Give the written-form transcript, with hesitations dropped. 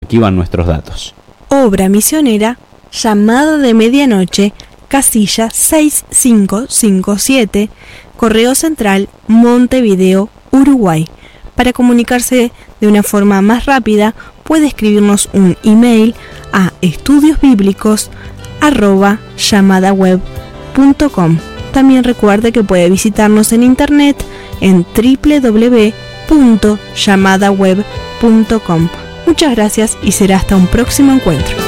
archivan nuestros datos. Obra misionera, llamada de medianoche, casilla 6557, Correo Central, Montevideo, Uruguay. Para comunicarse de una forma más rápida, puede escribirnos un email a estudiosbiblicos@llamadaweb.com. También recuerde que puede visitarnos en internet en www.llamadaweb.com. Muchas gracias y será hasta un próximo encuentro.